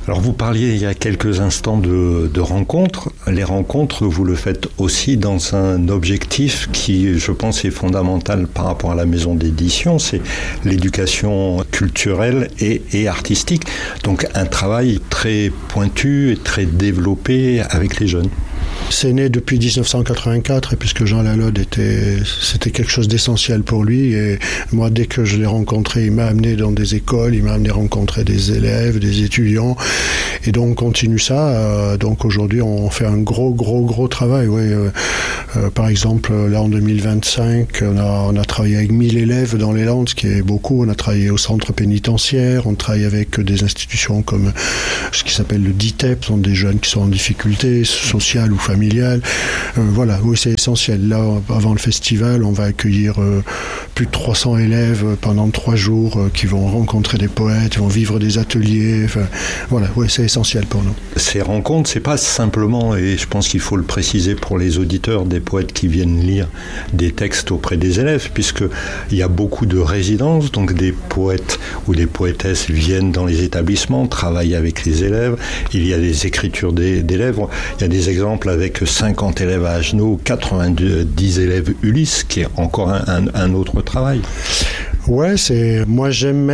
Alors vous parliez il y a quelques instants de rencontres. Les rencontres, vous le faites aussi dans un objectif qui, je pense, est fondamental par rapport à la maison d'édition, c'est l'éducation culturelle et artistique. Donc un travail très pointu et très développé avec les jeunes. C'est né depuis 1984 et puisque Jean Lalode c'était quelque chose d'essentiel pour lui et moi dès que je l'ai rencontré il m'a amené dans des écoles, il m'a amené rencontrer des élèves, des étudiants et donc on continue ça. Donc aujourd'hui on fait un gros travail. Oui. Par exemple là en 2025 on a travaillé avec 1000 élèves dans les Landes, ce qui est beaucoup. On a travaillé au centre pénitentiaire, on travaille avec des institutions comme ce qui s'appelle le DITEP, ce sont des jeunes qui sont en difficulté sociale ou familiale. Voilà, oui, c'est essentiel. Là, avant le festival, on va accueillir plus de 300 élèves pendant 3 jours qui vont rencontrer des poètes, vont vivre des ateliers. Enfin, voilà, oui, c'est essentiel pour nous. Ces rencontres, c'est pas simplement, et je pense qu'il faut le préciser pour les auditeurs, des poètes qui viennent lire des textes auprès des élèves, puisqu'il y a beaucoup de résidences, donc des poètes ou des poétesses viennent dans les établissements, travaillent avec les élèves, il y a des écritures d'élèves, il y a des exemples avec 50 élèves à Agenot, 90 élèves Ulysse, qui est encore un autre travail. Ouais, moi j'aime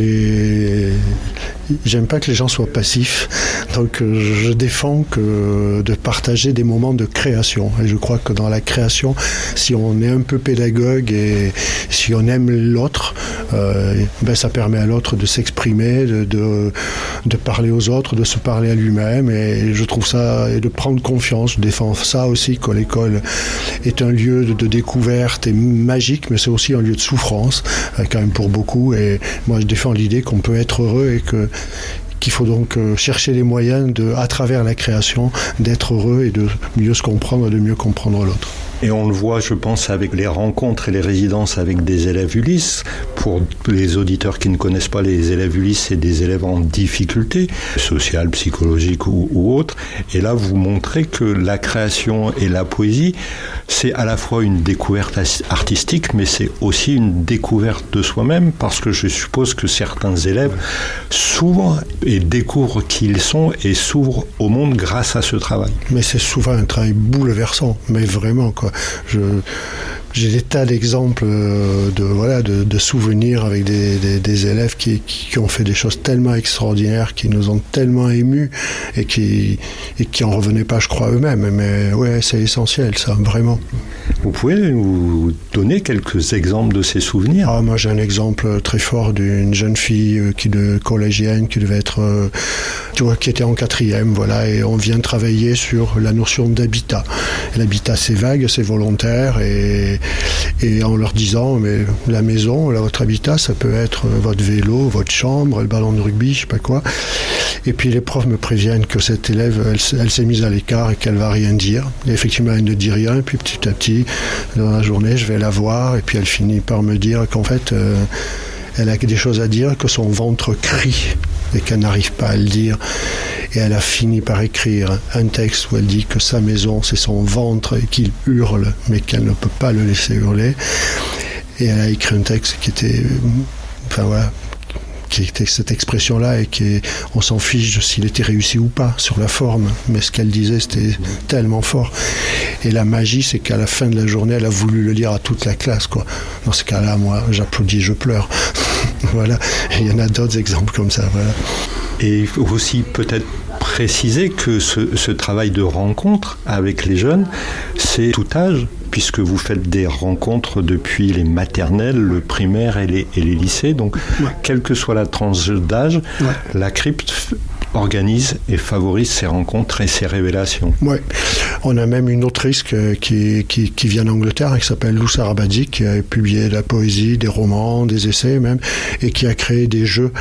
j'aime pas que les gens soient passifs, donc je défends de partager des moments de création. Et je crois que dans la création, si on est un peu pédagogue et si on aime l'autre, ça permet à l'autre de s'exprimer, de parler aux autres, de se parler à lui-même. Et je trouve ça, et de prendre confiance. Je défends ça aussi, que l'école est un lieu de découverte et magique, mais c'est aussi un lieu de souffrance, quand même pour beaucoup. Et moi je défends l'idée qu'on peut être heureux et qu'il faut donc chercher les moyens à travers la création, d'être heureux et de mieux se comprendre et de mieux comprendre l'autre. Et on le voit, je pense, avec les rencontres et les résidences avec des élèves Ulysse. Pour les auditeurs qui ne connaissent pas les élèves Ulysse, c'est des élèves en difficulté, sociale, psychologique ou autre. Et là, vous montrez que la création et la poésie, c'est à la fois une découverte artistique, mais c'est aussi une découverte de soi-même, parce que je suppose que certains élèves s'ouvrent et découvrent qui ils sont et s'ouvrent au monde grâce à ce travail. Mais c'est souvent un travail bouleversant, mais vraiment, quoi. J'ai des tas d'exemples de souvenirs avec des élèves qui ont fait des choses tellement extraordinaires, qui nous ont tellement émus et qui en revenaient pas, je crois, eux-mêmes. Mais ouais, c'est essentiel, ça, vraiment. Vous pouvez nous donner quelques exemples de ces souvenirs ? Moi, j'ai un exemple très fort d'une jeune fille collégienne qui devait être, qui était en 4e, voilà, et on vient travailler sur la notion d'habitat. Et l'habitat, c'est vague, c'est volontaire, et en leur disant, mais la maison, votre habitat, ça peut être votre vélo, votre chambre, le ballon de rugby, je sais pas quoi. Et puis les profs me préviennent que cette élève, elle s'est mise à l'écart et qu'elle va rien dire. Et effectivement, elle ne dit rien. Et puis petit à petit, dans la journée, je vais la voir. Et puis elle finit par me dire qu'en fait, elle a des choses à dire, que son ventre crie et qu'elle n'arrive pas à le dire. Et elle a fini par écrire un texte où elle dit que sa maison, c'est son ventre et qu'il hurle, mais qu'elle ne peut pas le laisser hurler. Et elle a écrit un texte qui était... qui était cette expression-là et on s'en fiche de s'il était réussi ou pas sur la forme, mais ce qu'elle disait c'était tellement fort. Et la magie, c'est qu'à la fin de la journée, elle a voulu le lire à toute la classe, quoi. Dans ce cas-là, moi, j'applaudis, je pleure. Voilà. Et il y en a d'autres exemples comme ça, voilà. Et il faut aussi peut-être préciser que ce travail de rencontre avec les jeunes, c'est tout âge, puisque vous faites des rencontres depuis les maternelles, le primaire et les lycées. Donc, quelle que soit la tranche d'âge, la crypte organise et favorise ces rencontres et ces révélations. Oui, on a même une autrice qui vient d'Angleterre et qui s'appelle Lou Sarabadji, qui a publié de la poésie, des romans, des essais même, et qui a créé des jeux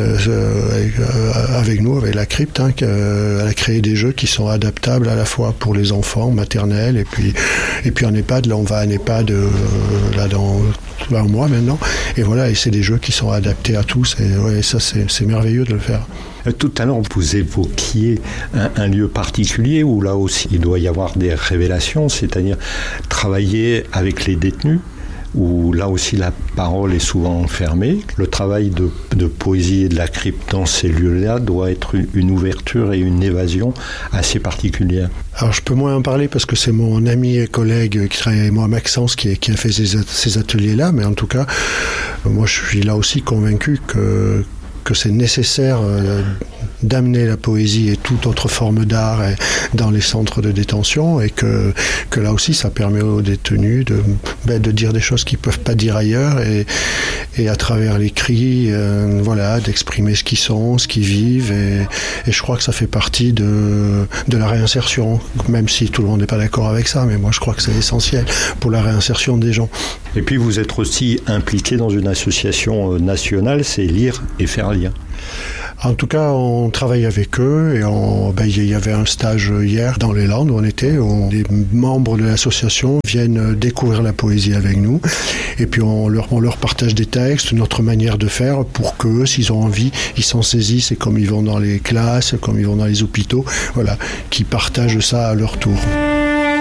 avec nous, avec la crypte. Elle a créé des jeux qui sont adaptables à la fois pour les enfants maternels et puis en EHPAD. Là, on va en EHPAD dans un mois maintenant, et voilà, et c'est des jeux qui sont adaptés à tous, et ça c'est merveilleux de le faire. Tout à l'heure, vous évoquiez un lieu particulier où là aussi il doit y avoir des révélations, c'est-à-dire travailler avec les détenus. où là aussi la parole est souvent fermée. Le travail de poésie et de la crypte dans ces lieux-là doit être une ouverture et une évasion assez particulière. Alors je peux moins en parler parce que c'est mon ami et collègue qui travaille avec moi, Maxence, qui a fait ces ateliers-là, mais en tout cas, moi je suis là aussi convaincu que c'est nécessaire d'amener la poésie et toute autre forme d'art dans les centres de détention, et que là aussi ça permet aux détenus de dire des choses qu'ils ne peuvent pas dire ailleurs, et à travers l'écrit d'exprimer ce qu'ils sont, ce qu'ils vivent, et je crois que ça fait partie de la réinsertion, même si tout le monde n'est pas d'accord avec ça, mais moi je crois que c'est essentiel pour la réinsertion des gens. Et puis vous êtes aussi impliqué dans une association nationale, c'est Lire et faire lire. En tout cas, on travaille avec eux, et il y avait un stage hier dans les Landes où on était, où les membres de l'association viennent découvrir la poésie avec nous, et puis on leur partage des textes, notre manière de faire, pour qu'eux, s'ils ont envie, ils s'en saisissent, et comme ils vont dans les classes, comme ils vont dans les hôpitaux, voilà, qu'ils partagent ça à leur tour.